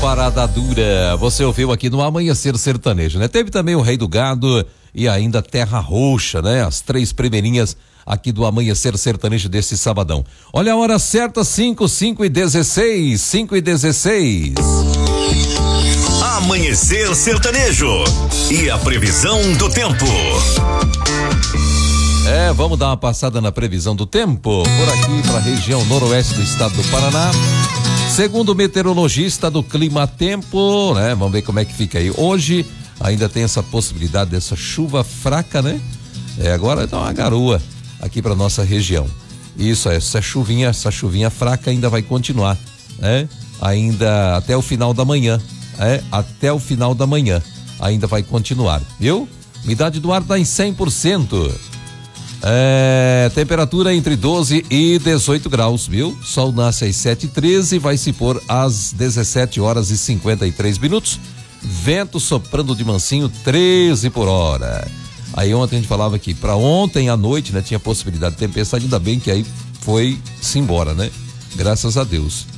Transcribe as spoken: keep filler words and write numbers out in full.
Parada Dura, você ouviu aqui no Amanhecer Sertanejo, né? Teve também o Rei do Gado e ainda Terra Roxa, né? As três primeirinhas aqui do Amanhecer Sertanejo desse sabadão. Olha a hora certa, cinco, cinco e dezesseis, cinco e dezesseis. Amanhecer Sertanejo e a previsão do tempo. É, vamos dar uma passada na previsão do tempo por aqui para a região noroeste do estado do Paraná. Segundo o meteorologista do Clima Tempo, né? Vamos ver como é que fica aí. Hoje ainda tem essa possibilidade dessa chuva fraca, né? É, agora dá uma garoa aqui para nossa região. Isso, essa chuvinha, essa chuvinha fraca ainda vai continuar, né? Ainda até o final da manhã, é, até o final da manhã ainda vai continuar, viu? Umidade do ar tá em cem por cento. É, temperatura entre doze e dezoito graus, viu? Sol nasce às sete e treze, vai se pôr às dezessete horas e cinquenta e três minutos. Vento soprando de mansinho, treze por hora. Aí ontem a gente falava que para ontem à noite, né, tinha possibilidade de tempestade, ainda bem que aí foi-se embora, né? Graças a Deus.